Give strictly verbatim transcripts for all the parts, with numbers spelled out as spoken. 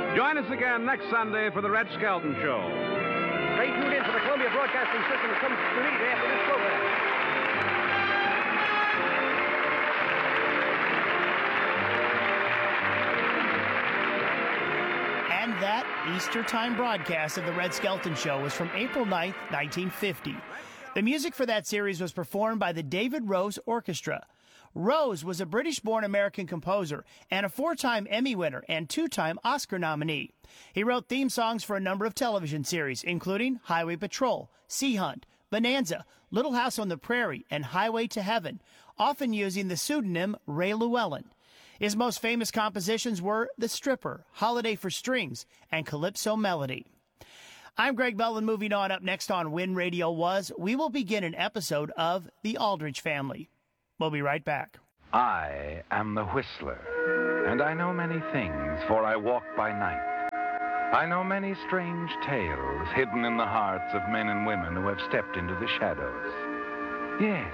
Join us again next Sunday for the Red Skelton Show. Stay tuned in for the Columbia Broadcasting System that comes immediately after this program. And that Easter time broadcast of the Red Skelton Show was from April ninth, nineteen fifty. The music for that series was performed by the David Rose Orchestra. Rose was a British-born American composer and a four-time Emmy winner and two-time Oscar nominee. He wrote theme songs for a number of television series, including Highway Patrol, Sea Hunt, Bonanza, Little House on the Prairie, and Highway to Heaven, often using the pseudonym Ray Llewellyn. His most famous compositions were The Stripper, Holiday for Strings, and Calypso Melody. I'm Greg Bellin. Moving on, up next on When Radio Was, we will begin an episode of The Aldrich Family. We'll be right back. I am the Whistler, and I know many things, for I walk by night. I know many strange tales hidden in the hearts of men and women who have stepped into the shadows. Yes,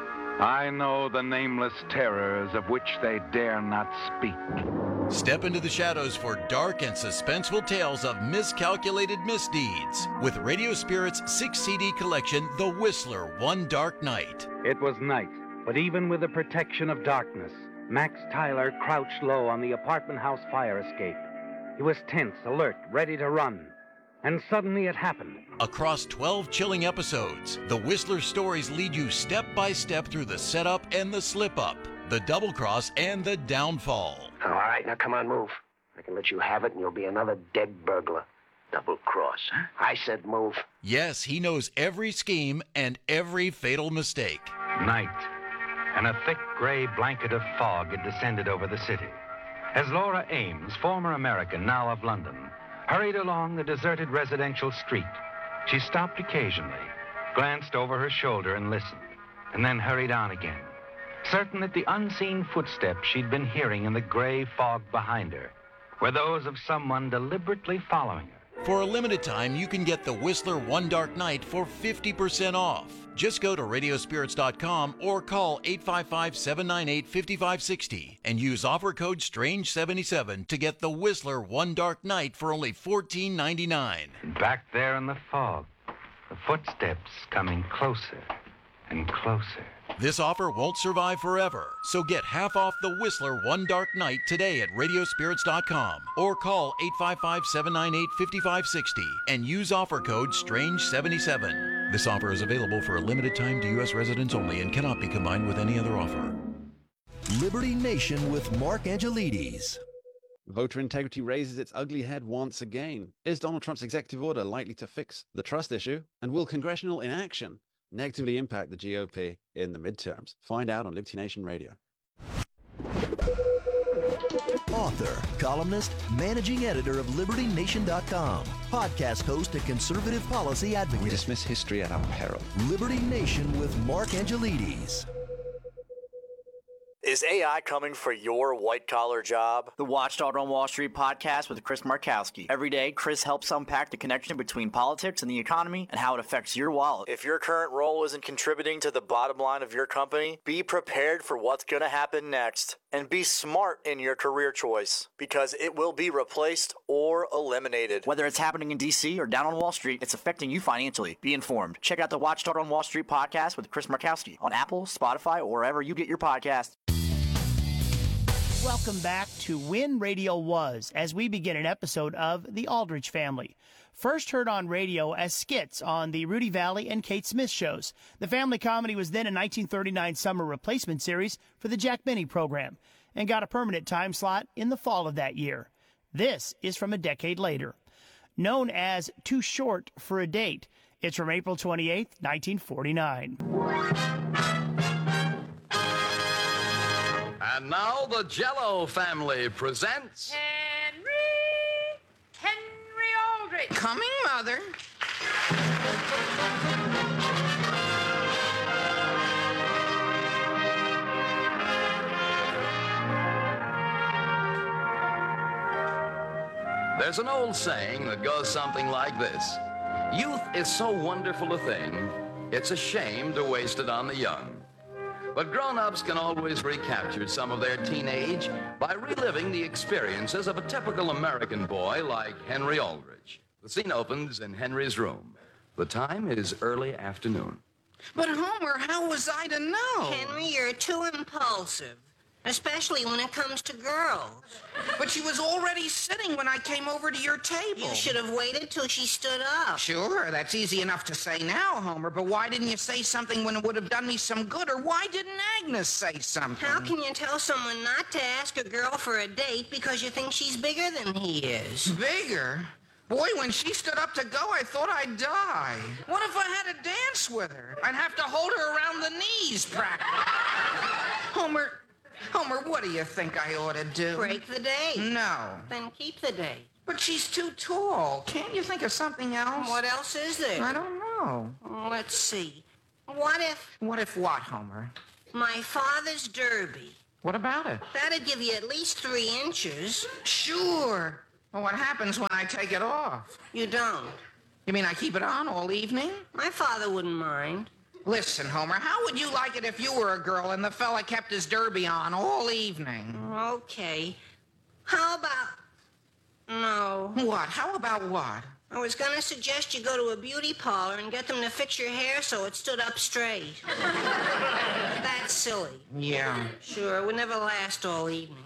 I know the nameless terrors of which they dare not speak. Step into the shadows for dark and suspenseful tales of miscalculated misdeeds with Radio Spirit's six C D collection, The Whistler, One Dark Night. It was night, but even with the protection of darkness, Max Tyler crouched low on the apartment house fire escape. He was tense, alert, ready to run. And suddenly it happened. Across twelve chilling episodes, the Whistler stories lead you step by step through the setup and the slip-up, the double-cross and the downfall. All right, now come on, move. I can let you have it and you'll be another dead burglar. Double-cross, huh? I said move. Yes, he knows every scheme and every fatal mistake. Night, and a thick gray blanket of fog had descended over the city. As Laura Ames, former American, now of London, hurried along the deserted residential street, she stopped occasionally, glanced over her shoulder and listened, and then hurried on again, certain that the unseen footsteps she'd been hearing in the gray fog behind her were those of someone deliberately following her. For a limited time, you can get the Whistler One Dark Night for fifty percent off. Just go to radio spirits dot com or call eight five five, seven nine eight, five five six zero and use offer code strange seventy-seven to get the Whistler One Dark Night for only fourteen ninety-nine. Back there in the fog, the footsteps coming closer and closer. This offer won't survive forever, so get half off the Whistler One Dark Night today at radio spirits dot com or call eight five five, seven nine eight, five five six zero and use offer code strange seventy-seven. This offer is available for a limited time to U S residents only and cannot be combined with any other offer. Liberty Nation with Mark Angelides. Voter integrity raises its ugly head once again. Is Donald Trump's executive order likely to fix the trust issue? And will congressional inaction negatively impact the G O P in the midterms? Find out on Liberty Nation Radio. Author, columnist, managing editor of Liberty Nation dot com, podcast host and conservative policy advocate. We dismiss history at our peril. Liberty Nation with Mark Angelides. Is A I coming for your white-collar job? The Watchdog on Wall Street podcast with Chris Markowski. Every day, Chris helps unpack the connection between politics and the economy and how it affects your wallet. If your current role isn't contributing to the bottom line of your company, be prepared for what's going to happen next. And be smart in your career choice, because it will be replaced or eliminated. Whether it's happening in D C or down on Wall Street, it's affecting you financially. Be informed. Check out the Watchdog on Wall Street podcast with Chris Markowski on Apple, Spotify, or wherever you get your podcasts. Welcome back to When Radio Was, as we begin an episode of The Aldrich Family. First heard on radio as skits on the Rudy Valley and Kate Smith shows. The family comedy was then a nineteen thirty-nine summer replacement series for the Jack Benny program and got a permanent time slot in the fall of that year. This is from a decade later. Known as Too Short for a Date, it's from April twenty-eighth, nineteen forty-nine. And now the Jell-O family presents... Henry, Henry Aldrich. Coming, Mother. There's an old saying that goes something like this. Youth is so wonderful a thing, it's a shame to waste it on the young. But grown-ups can always recapture some of their teenage by reliving the experiences of a typical American boy like Henry Aldrich. The scene opens in Henry's room. The time is early afternoon. But, Homer, how was I to know? Henry, you're too impulsive, especially when it comes to girls. But she was already sitting when I came over to your table. You should have waited till she stood up. Sure, that's easy enough to say now, Homer, but why didn't you say something when it would have done me some good, or why didn't Agnes say something? How can you tell someone not to ask a girl for a date because you think she's bigger than he is? Bigger? Boy, when she stood up to go, I thought I'd die. What if I had to dance with her? I'd have to hold her around the knees, practically. Homer, Homer, what do you think I ought to do? Break the date. No. Then keep the date. But she's too tall. Can't you think of something else? What else is there? I don't know. Let's see. What if... What if what, Homer? My father's derby. What about it? That'd give you at least three inches. Sure. Well, what happens when I take it off? You don't. You mean I keep it on all evening? My father wouldn't mind. Listen, Homer, how would you like it if you were a girl and the fella kept his derby on all evening? Okay. How about... No. What? How about what? I was going to suggest you go to a beauty parlor and get them to fix your hair so it stood up straight. That's silly. Yeah. Sure, it would never last all evening.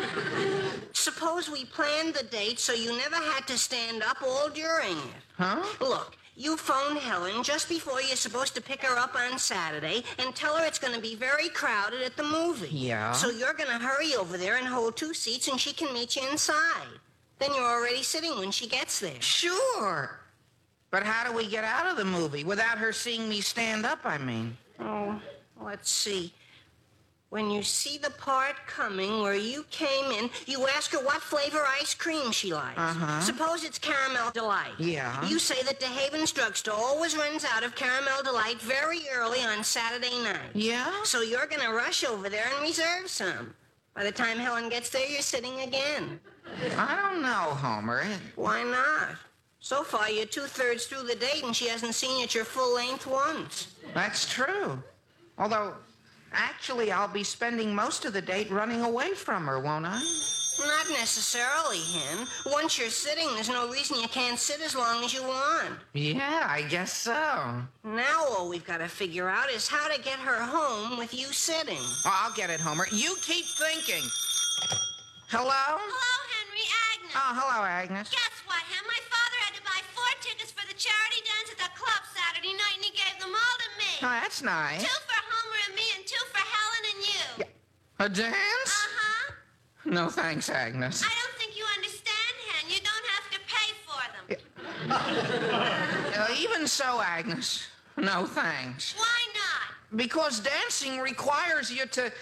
Suppose we planned the date so you never had to stand up all during it. Huh? Look, you phone Helen just before you're supposed to pick her up on Saturday and tell her it's going to be very crowded at the movie. Yeah? So you're going to hurry over there and hold two seats and she can meet you inside. Then you're already sitting when she gets there. Sure. But how do we get out of the movie without her seeing me stand up, I mean? Oh, let's see. When you see the part coming where you came in, you ask her what flavor ice cream she likes. Uh-huh. Suppose it's Caramel Delight. Yeah. You say that DeHaven's Drugstore always runs out of Caramel Delight very early on Saturday night. Yeah? So you're going to rush over there and reserve some. By the time Helen gets there, you're sitting again. I don't know, Homer. Why not? So far, you're two-thirds through the date and she hasn't seen you at your full length once. That's true. Although... Actually, I'll be spending most of the date running away from her, won't I? Not necessarily, Hen. Once you're sitting, there's no reason you can't sit as long as you want. Yeah, I guess so. Now all we've got to figure out is how to get her home with you sitting. Oh, I'll get it, Homer. You keep thinking. Hello? Hello, Henry. Agnes. Oh, hello, Agnes. Guess what, Hen? My father had to buy four tickets for the charity dance at the club Saturday night, and he gave them all to me. Oh, that's nice. Two for Homer and me, and two for Helen and you. Yeah. A dance? Uh-huh. No, thanks, Agnes. I don't think you understand, Hen. You don't have to pay for them. Uh, even so, Agnes, no thanks. Why not? Because dancing requires you to...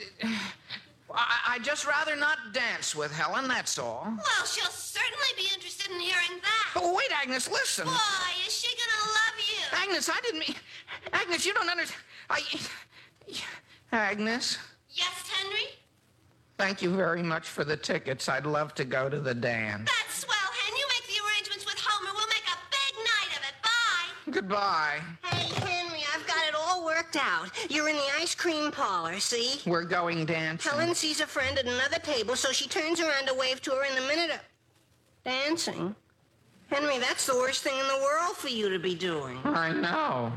I, I'd just rather not dance with Helen, that's all. Well, she'll certainly be interested in hearing that. But wait, Agnes, listen. Boy, is she gonna love you. Agnes, I didn't mean... Agnes, you don't understand... I... Agnes? Yes, Henry? Thank you very much for the tickets. I'd love to go to the dance. That's swell, Hen. You make the arrangements with Homer. We'll make a big night of it. Bye. Goodbye. Hey, Henry, I've got it all worked out. You're in the ice cream parlor, see? We're going dancing. Helen sees a friend at another table, so she turns around to wave to her in the minute of... Dancing? Henry, that's the worst thing in the world for you to be doing. I know.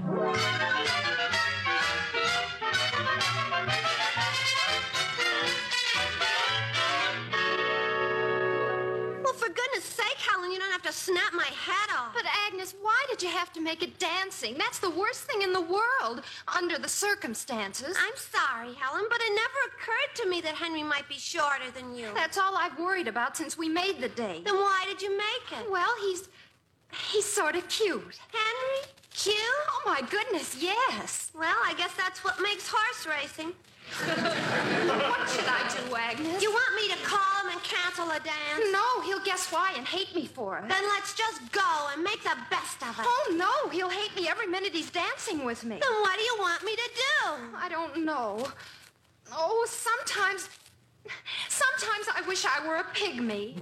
For goodness sake, Helen, you don't have to snap my head off. But, Agnes, why did you have to make it dancing? That's the worst thing in the world, under the circumstances. I'm sorry, Helen, but it never occurred to me that Henry might be shorter than you. That's all I've worried about since we made the date. Then why did you make it? Well, he's... he's sort of cute. Henry? Cute? Oh, my goodness, yes. Well, I guess that's what makes horse racing. What should I do, Agnes? You want me to call him and cancel a dance? No, he'll guess why and hate me for it. Then let's just go and make the best of it. Oh, no, he'll hate me every minute he's dancing with me. Then what do you want me to do? I don't know. Oh, sometimes... Sometimes I wish I were a pygmy.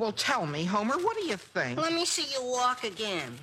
Well, tell me, Homer, what do you think? Let me see you walk again.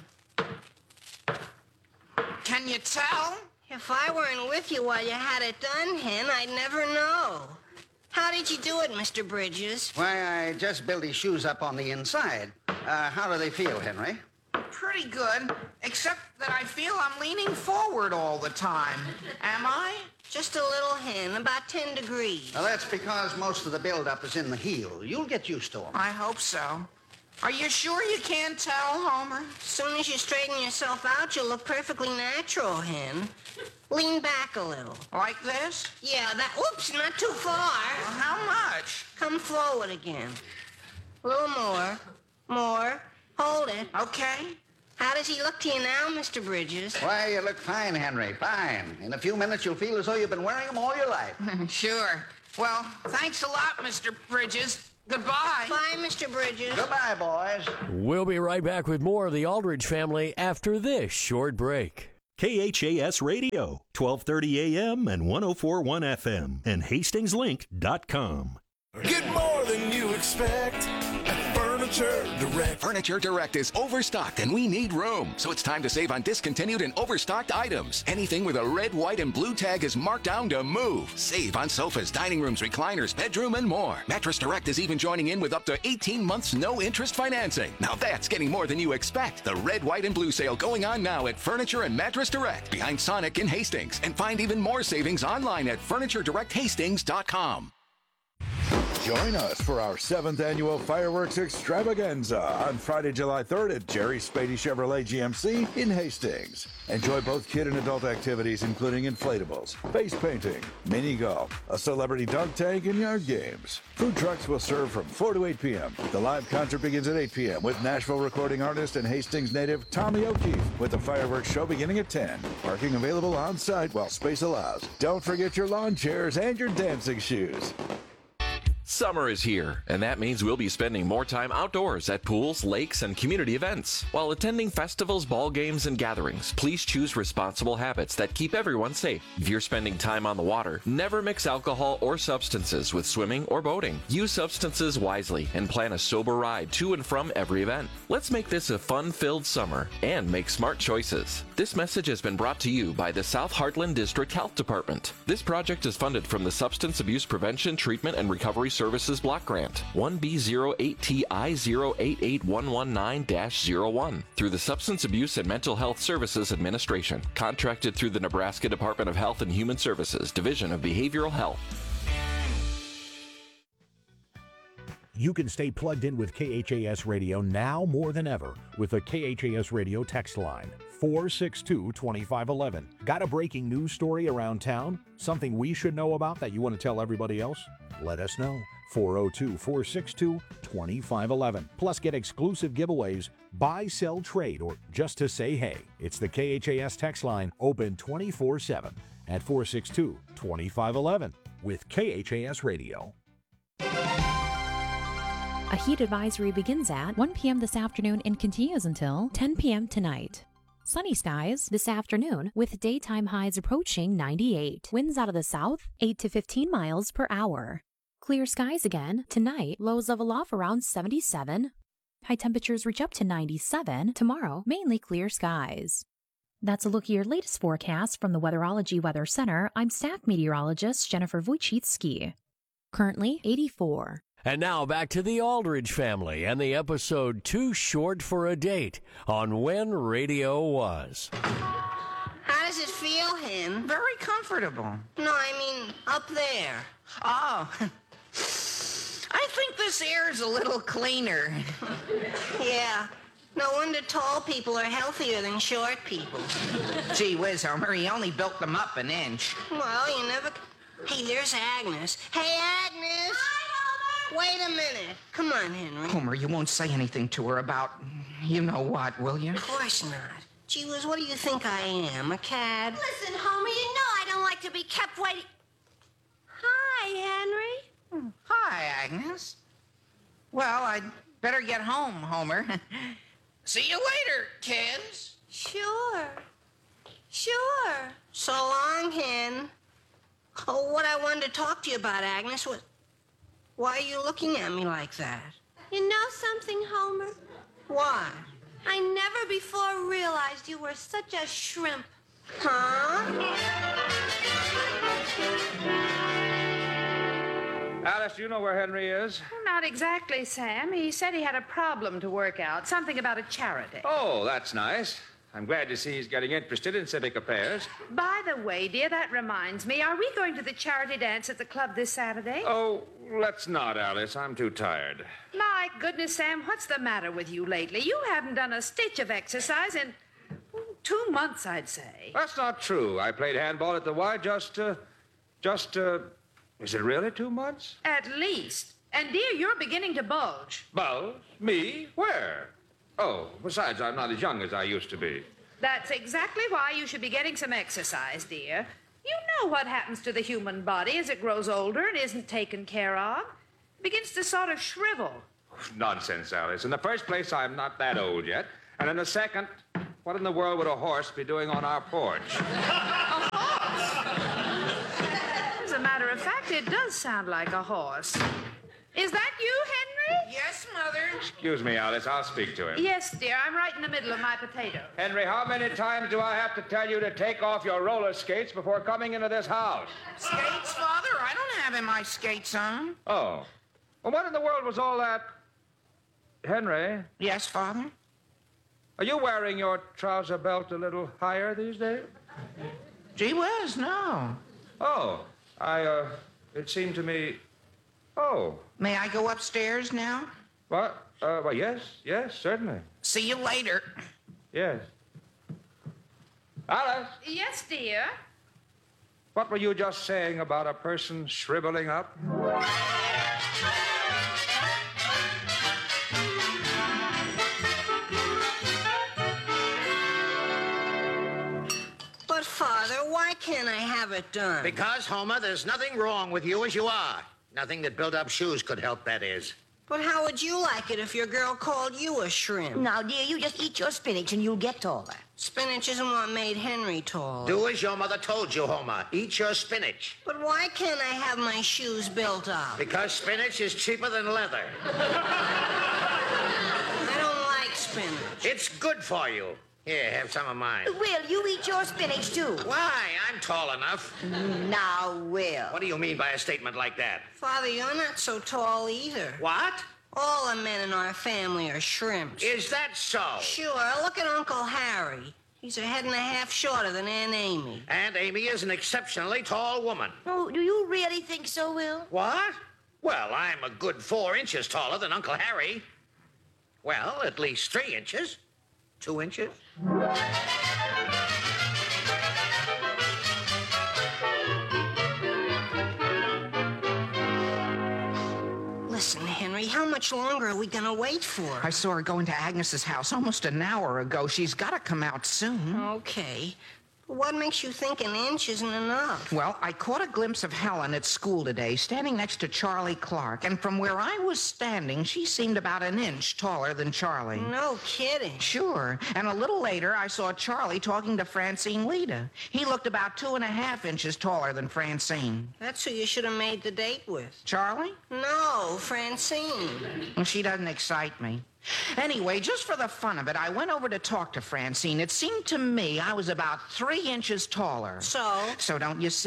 Can you tell? If I weren't with you while you had it done, Hen, I'd never know. How did you do it, Mister Bridges? Why, I just built his shoes up on the inside. Uh, how do they feel, Henry? Pretty good, except that I feel I'm leaning forward all the time. Am I? Just a little, Hen, about ten degrees. Well, that's because most of the buildup is in the heel. You'll get used to them. I hope so. Are you sure you can't tell, Homer? As soon as you straighten yourself out, you'll look perfectly natural, Hen. Lean back a little. Like this? Yeah, that... Oops, not too far. Well, how much? Come forward again. A little more. More. Hold it. Okay. How does he look to you now, Mister Bridges? Why, you look fine, Henry, fine. In a few minutes, you'll feel as though you've been wearing them all your life. Sure. Well, thanks a lot, Mister Bridges. Goodbye. Bye, Mister Bridges. Goodbye, boys. We'll be right back with more of the Aldridge family after this short break. K H A S Radio, twelve thirty A M and one oh four point one F M, and Hastings Link dot com. Get more than you expect at Furniture Direct. Furniture Direct is overstocked and we need room. So it's time to save on discontinued and overstocked items. Anything with a red, white, and blue tag is marked down to move. Save on sofas, dining rooms, recliners, bedroom, and more. Mattress Direct is even joining in with up to eighteen months no interest financing. Now that's getting more than you expect. The red, white, and blue sale going on now at Furniture and Mattress Direct behind Sonic in Hastings. And find even more savings online at Furniture Direct Hastings dot com. Join us for our seventh annual Fireworks Extravaganza on Friday, July third at Jerry Spady Chevrolet G M C in Hastings. Enjoy both kid and adult activities, including inflatables, face painting, mini golf, a celebrity dunk tank, and yard games. Food trucks will serve from four to eight P M The live concert begins at eight P M with Nashville recording artist and Hastings native Tommy O'Keefe, with the fireworks show beginning at ten. Parking available on site while space allows. Don't forget your lawn chairs and your dancing shoes. Summer is here, and that means we'll be spending more time outdoors at pools, lakes, and community events. While attending festivals, ball games, and gatherings, please choose responsible habits that keep everyone safe. If you're spending time on the water, never mix alcohol or substances with swimming or boating. Use substances wisely and plan a sober ride to and from every event. Let's make this a fun-filled summer and make smart choices. This message has been brought to you by the South Heartland District Health Department. This project is funded from the Substance Abuse Prevention, Treatment, and Recovery Services Block Grant one B zero eight T I zero eight eight one one nine dash zero one through the Substance Abuse and Mental Health Services Administration, contracted through the Nebraska Department of Health and Human Services, Division of Behavioral Health. You can stay plugged in with K H A S Radio now more than ever with the K H A S Radio text line, four six two, two five one one. Got a breaking news story around town? Something we should know about that you want to tell everybody else? Let us know. four oh two, four six two, two five one one. Plus get exclusive giveaways, buy, sell, trade, or just to say hey. It's the K H A S text line, open twenty-four seven at four six two, two five one one with K H A S Radio. A heat advisory begins at one P M this afternoon and continues until ten P M tonight. Sunny skies this afternoon with daytime highs approaching ninety-eight. Winds out of the south, eight to fifteen miles per hour. Clear skies again tonight, lows level off around seventy-seven. High temperatures reach up to ninety-seven. Tomorrow, mainly clear skies. That's a look at your latest forecast from the Weatherology Weather Center. I'm staff meteorologist Jennifer Wojcicki. Currently eighty-four. And now back to the Aldridge family and the episode Too Short for a Date on When Radio Was. How does it feel, Hen? Very comfortable. No, I mean up there. Oh. I think this air is a little cleaner. Yeah. No wonder tall people are healthier than short people. Gee whiz, Homer, he only built them up an inch. Well, you never... Hey, there's Agnes. Hey, Agnes! Wait a minute. Come on, Henry. Homer, you won't say anything to her about you know what, will you? Of course not. Gee whiz, what do you think I am, a cad? Listen, Homer, you know I don't like to be kept waiting. Hi, Henry. Hi, Agnes. Well, I'd better get home, Homer. See you later, kids. Sure. Sure. So long, Hen. Oh, what I wanted to talk to you about, Agnes, was... Why are you looking at me like that? You know something, Homer? Why? I never before realized you were such a shrimp. Huh? Alice, do you know where Henry is? Well, not exactly, Sam. He said he had a problem to work out, something about a charity. Oh, that's nice. I'm glad to see he's getting interested in civic affairs. By the way, dear, that reminds me, are we going to the charity dance at the club this Saturday? Oh, let's not, Alice. I'm too tired. My goodness, Sam, what's the matter with you lately? You haven't done a stitch of exercise in oh, two months, I'd say. That's not true. I played handball at the Y just, uh, just, uh, is it really two months? At least. And, dear, you're beginning to bulge. Bulge? Me? Where? Oh, besides, I'm not as young as I used to be. That's exactly why you should be getting some exercise, dear. You know what happens to the human body as it grows older and isn't taken care of. It begins to sort of shrivel. Nonsense, Alice. In the first place, I'm not that old yet. And in the second, what in the world would a horse be doing on our porch? A horse? As a matter of fact, it does sound like a horse. Is that you, Henry? Yes, Mother. Excuse me, Alice. I'll speak to him. Yes, dear. I'm right in the middle of my potato. Henry, how many times do I have to tell you to take off your roller skates before coming into this house? Skates, Father? I don't have my skates on. Oh. Well, what in the world was all that... Henry? Yes, Father? Are you wearing your trouser belt a little higher these days? Gee whiz, no. Oh. I, uh... It seemed to me... Oh. May I go upstairs now? What? Uh, well, yes, yes, certainly. See you later. Yes. Alice? Yes, dear? What were you just saying about a person shriveling up? But, Father, why can't I have it done? Because, Homer, there's nothing wrong with you as you are. Nothing that built-up shoes could help, that is. But how would you like it if your girl called you a shrimp? Now, dear, you just eat your spinach and you'll get taller. Spinach isn't what made Henry tall. Do as your mother told you, Homer. Eat your spinach. But why can't I have my shoes built up? Because spinach is cheaper than leather. I don't like spinach. It's good for you. Here, have some of mine. Will, you eat your spinach, too. Why? I'm tall enough. Now, Will. What do you mean by a statement like that? Father, you're not so tall either. What? All the men in our family are shrimps. Is that so? Sure. Look at Uncle Harry. He's a head and a half shorter than Aunt Amy. Aunt Amy is an exceptionally tall woman. Oh, do you really think so, Will? What? Well, I'm a good four inches taller than Uncle Harry. Well, at least three inches. Two inches. Listen, Henry, how much longer are we going to wait for? I saw her go into Agnes's house almost an hour ago. She's got to come out soon. Okay. What makes you think an inch isn't enough? Well, I caught a glimpse of Helen at school today, standing next to Charlie Clark, and from where I was standing, she seemed about an inch taller than Charlie. No kidding. Sure. And a little later, I saw Charlie talking to Francine Lita. He looked about two and a half inches taller than Francine. That's who you should have made the date with. Charlie? No, Francine. Well, she doesn't excite me. Anyway, just for the fun of it, I went over to talk to Francine. It seemed to me I was about three inches taller. So? So don't you see?